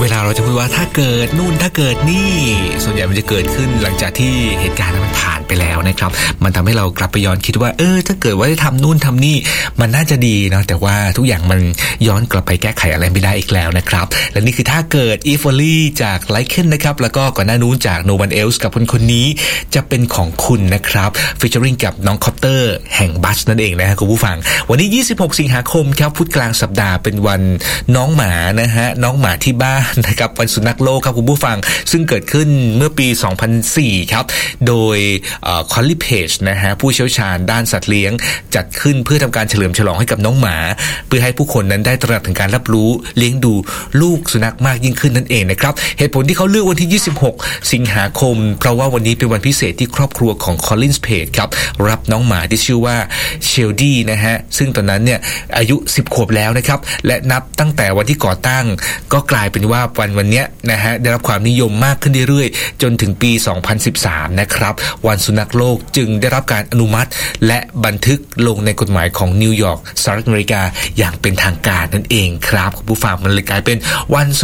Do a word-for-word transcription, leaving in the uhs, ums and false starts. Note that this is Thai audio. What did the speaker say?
เวลาเราจะพูดว่าถ้าเกิดนู่นถ้าเกิดนี่ส่วนใหญ่มันจะเกิดขึ้นหลังจากที่เหตุการณ์นั้นมันผ่านไปแล้วนะครับมันทำให้เรากลับไปย้อนคิดว่าเออถ้าเกิดว่าได้ทำนู่นทำนี่มันน่าจะดีเนาะแต่ว่าทุกอย่างมันย้อนกลับไปแก้ไขอะไรไม่ได้อีกแล้วนะครับและนี่คือถ้าเกิด If Only จาก Lycan นะครับแล้วก็ก่อนหน้านู้นจาก No One Else กับคนคนนี้จะเป็นของคุณนะครับ featuring กับน้องคอปเตอร์แห่งบัสนั่นเองนะฮะคุณผู้ฟังวันนี้ยี่สิบหกสิงหาคมครับพุธกลางสัปดาห์เป็นวันน้องหมานะฮะน้องหมาที่บ้านนะครับวันสุนัขโลกครับคุณผู้ฟังซึ่งเกิดขึ้นเมื่อปีสองพันสี่ครับโดยเอ่อ Collie Page นะฮะผู้เชี่ยวชาญด้านสัตว์เลี้ยงจัดขึ้นเพื่อทำการเฉลิมฉลองให้กับน้องหมาเพื่อให้ผู้คนนั้นได้ตระหนักถึงการรับรู้เลี้ยงดูลูกสุนัขมากยิ่งขึ้นนั่นเองนะครับเหตุผลที่เขาเลือกวันที่ยี่สิบหกสิงหาคมเพราะว่าวันนี้เป็นวันพิเศษที่ครอบครัวของ Collins Page ครับรับน้องหมาที่ชื่อว่าเชลดี้นะฮะซึ่งตอนนั้นเนี่ยอายุสิบขวบแล้วนะครับและนับตั้งแต่วันที่ก่อตั้งก็กลายเป็นว่าวันวันนี้นะฮะได้รับความนิยมมากขึ้นเรื่อยๆจนถึงปีสองพันสิบสามนะครับวันสุนัขโลกจึงได้รับการอนุมัติและบันทึกลงในกฎหมายของนิวยอร์กสหรัฐอเมริกาอย่างเป็นทางการนั่นเองครับคุณผู้ฟังมันเลยกลายเป็นวัน